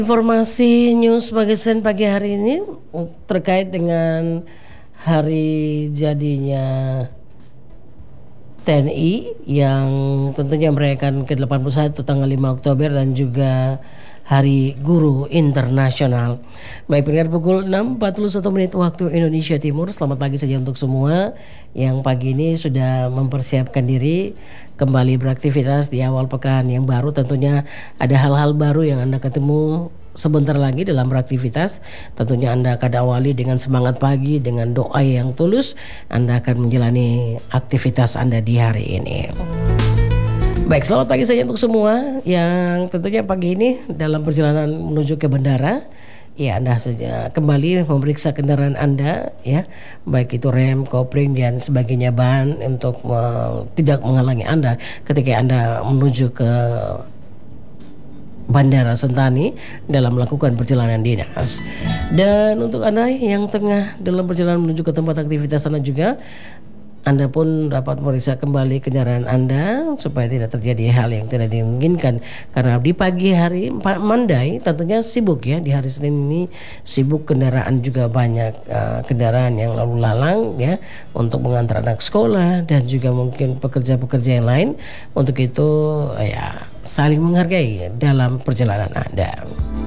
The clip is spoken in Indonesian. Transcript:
Informasi news Magazine pagi hari ini terkait dengan hari jadinya TNI yang tentunya merayakan ke-81 tanggal 5 Oktober dan juga Hari Guru Internasional. Baik, pendengar, pukul 6.41 menit waktu Indonesia Timur. Selamat pagi saja untuk semua yang pagi ini sudah mempersiapkan diri kembali beraktivitas di awal pekan yang baru. Tentunya ada hal-hal baru yang Anda ketemu sebentar lagi dalam beraktivitas. Tentunya Anda akan awali dengan semangat pagi, dengan doa yang tulus. Anda akan menjalani aktivitas Anda di hari ini. Baik, selamat pagi saja untuk semua yang tentunya pagi ini dalam perjalanan menuju ke bandara. Ya, Anda saja kembali memeriksa kendaraan Anda, ya, baik itu rem, kopling dan sebagainya, ban untuk tidak menghalangi Anda ketika Anda menuju ke Bandara Sentani dalam melakukan perjalanan dinas. Dan untuk Anda yang tengah dalam perjalanan menuju ke tempat aktivitas Anda juga, Anda pun dapat memeriksa kembali kendaraan Anda supaya tidak terjadi hal yang tidak diinginkan. Karena di pagi hari Monday tentunya sibuk, ya, di hari Senin ini sibuk, kendaraan juga banyak, kendaraan yang lalu lalang, ya, untuk mengantar anak sekolah dan juga mungkin pekerja-pekerja yang lain. Untuk itu, ya, saling menghargai dalam perjalanan Anda.